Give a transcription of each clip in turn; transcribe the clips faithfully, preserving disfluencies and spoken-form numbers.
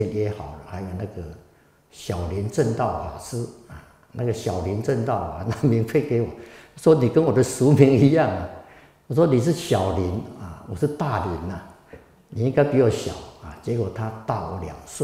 约好了，还有那个小林正道法师啊，那个小林正道啊，那名配给我，说你跟我的俗名一样啊。我说你是小林啊，我是大林呐、啊，你应该比我小啊。结果他大我两岁，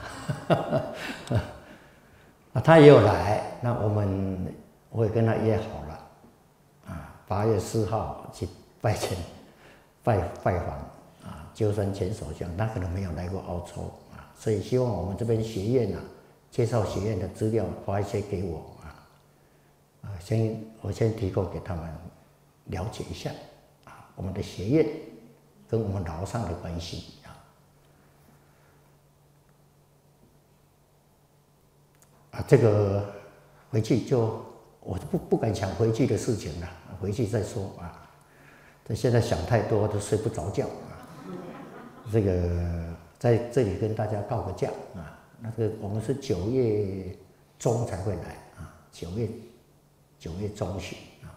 啊，他也有来，那我们我也跟他约好了啊，八月四号去拜见拜拜访啊，鸠山前首相，他可能没有来过澳洲啊，所以希望我们这边学院啊，介绍学院的资料发一些给我啊，啊，先我先提供给他们了解一下啊，我们的学院跟我们老上的关系啊，啊，这个回去就我不不敢想回去的事情了，回去再说啊。这现在想太多都睡不着觉啊。这个在这里跟大家告个假啊，那个我们是九月中才会来啊，九月九月中旬啊，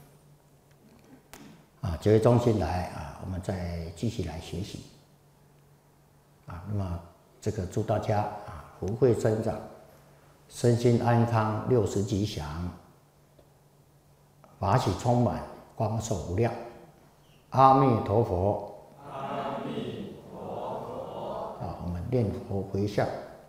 啊九月中旬来啊，我们再继续来学习啊。那么这个祝大家啊福慧增长，身心安康，六十吉祥，法喜充满，光寿无量。阿弥陀佛。 阿弥陀佛。 啊，我们念佛回向。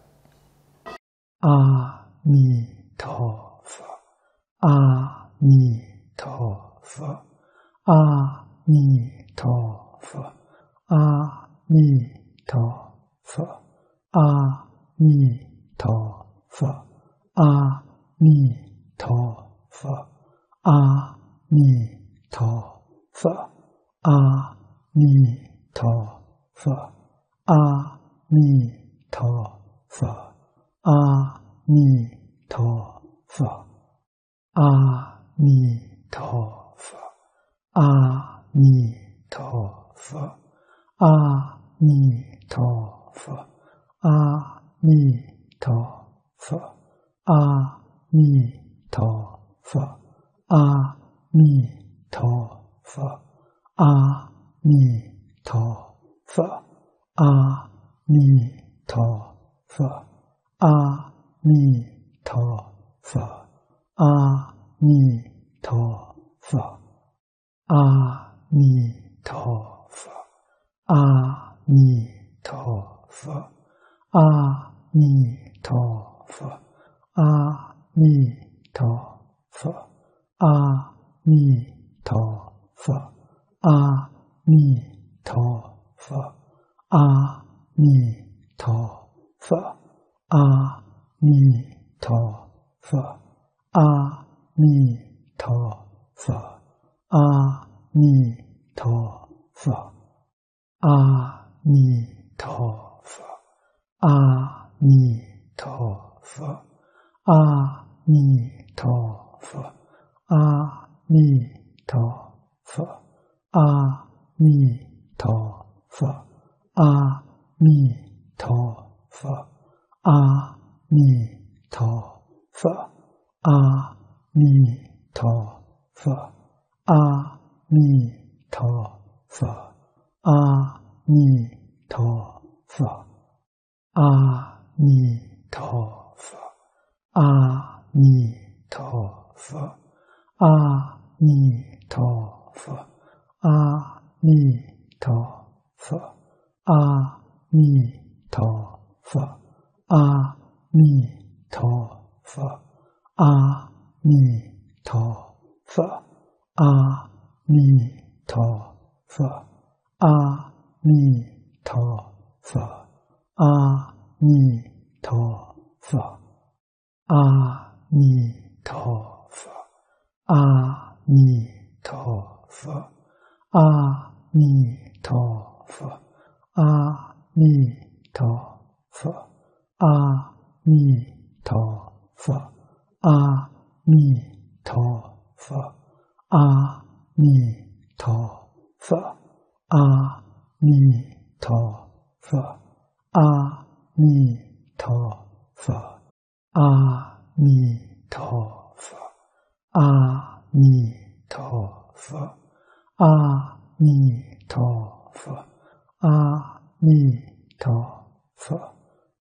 阿弥陀佛，阿弥陀佛，阿弥陀佛，阿弥陀佛，阿弥陀佛，阿弥陀佛，阿弥陀佛，阿弥陀佛，阿弥陀佛。阿弥陀佛，阿弥陀佛，阿弥陀佛，阿弥陀佛，阿弥陀佛，阿弥陀佛，阿弥陀佛，阿弥陀佛，阿弥陀佛。阿弥陀佛，阿弥陀佛，阿弥陀佛，阿弥陀佛，阿弥陀佛，阿弥陀佛，阿弥陀佛，阿弥陀佛，阿弥陀佛。阿弥陀佛，阿弥陀佛，阿弥陀佛，阿弥陀佛，阿弥陀佛，阿弥陀佛，阿弥陀佛，阿弥陀佛，阿弥陀佛。阿弥陀佛，阿弥陀佛，阿弥陀佛，阿弥陀佛，阿弥陀佛，阿弥陀佛，阿弥陀佛，阿弥陀佛，阿弥陀佛。阿弥陀佛，阿弥陀佛，阿弥陀佛，阿弥陀佛，阿弥陀佛，阿弥陀佛，阿弥陀佛，阿弥陀佛，阿弥陀佛。阿弥陀佛，阿弥陀佛，阿弥陀佛，阿弥陀佛，阿弥陀佛，阿弥陀佛，阿弥陀佛，阿弥陀佛，阿弥陀佛。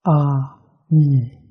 阿弥